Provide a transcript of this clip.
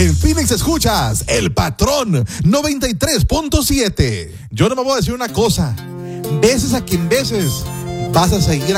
En Phoenix escuchas El Patrón 93.7. Yo no me voy a decir una cosa. Veces a quien veces vas a seguir